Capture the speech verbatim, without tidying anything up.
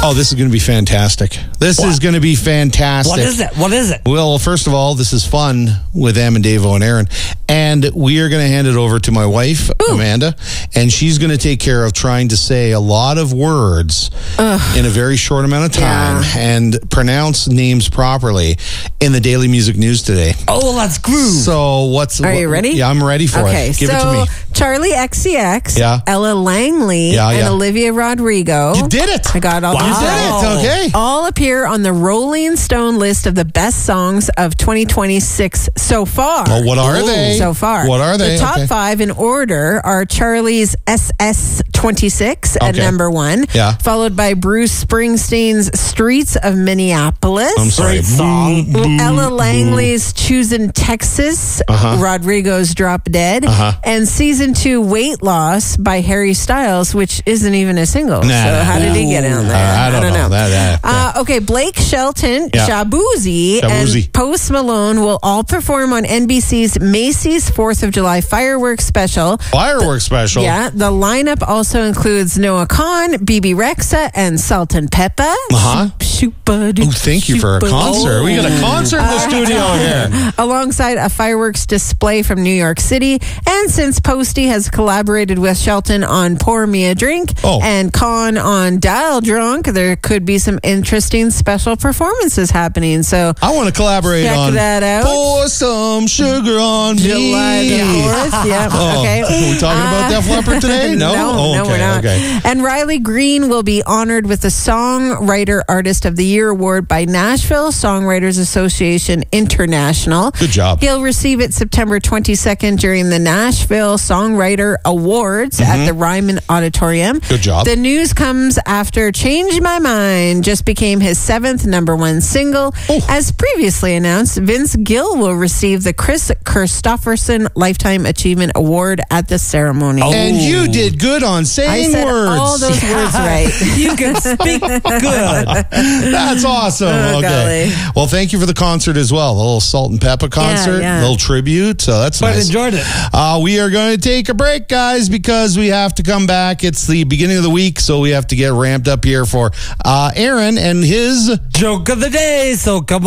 Oh, this is going to be fantastic. This What? is going to be fantastic. What is it? What is it? Well, first of all, this is fun with Em and Davo and Aaron. And we are going to hand it over to my wife, Ooh. Amanda, and she's going to take care of trying to say a lot of words Ugh. in a very short amount of time yeah. and pronounce names properly in the Daily Music News today. Oh, let's groove. So what's... Are what, you ready? Yeah, I'm ready for okay, it. Give so it to me. Charlie X C X, yeah. Ella Langley, yeah, and yeah. Olivia Rodrigo. You did it. I got all wow. these You did it. Okay. All appear on the Rolling Stone list of the best songs of twenty twenty-six so far. Well, what are Ooh. they? So far. What are they? The top okay. five in order are Charlie's S S twenty-six at okay. number one, yeah. followed by Bruce Springsteen's Streets of Minneapolis. I'm sorry. Great song. Boo, boo, Ella boo. Langley's Choosing Texas, uh-huh. Rodrigo's Drop Dead, uh-huh. and season two Weight Loss by Harry Styles, which isn't even a single. Nah, so nah, how nah. did he get in there? Uh, I, don't I don't know. know. That, that, uh, okay, Blake Shelton, yeah. Shaboozey, Shaboozey, and Post Malone will all perform on N B C's Macy's fourth of July fireworks special. Fireworks special? Yeah. The lineup also includes Noah Khan, B B Rexa, and Salt and Pepper. Uh-huh. Oh, thank you for a concert. We got a concert in the studio here. Alongside a fireworks display from New York City. And since Posty has collaborated with Shelton on Pour Me a Drink oh. and Khan on Dial Drunk, there could be some interesting special performances happening. So I want to collaborate check on that out. Pour Some Sugar on July Me. the fourth. Yeah. Oh, okay. Are we talking about Uh, Def Leppard today? No? No, oh, no, okay, we're not. Okay. And Riley Green will be honored with the Songwriter Artist of the Year award by Nashville Songwriters Association International. Good job. He'll receive it September twenty-second during the Nashville Songwriter Awards mm-hmm. at the Ryman Auditorium. Good job. The news comes after Change My Mind just became his seventh number one single. Oh. As previously announced, Vince Gill will receive the Chris Christopherson Lifetime Achievement Award at the ceremony. Oh. And you did good on saying I said words. all those words right. You can speak good. That's awesome. Oh, okay. golly. Well, thank you for the concert as well. A little Salt and Pepper concert, yeah. a little tribute. So that's But nice. enjoyed it. Uh, we are going to take a break, guys, because we have to come back. It's the beginning of the week, so we have to get ramped up here for uh, Aaron and his joke of the day. So come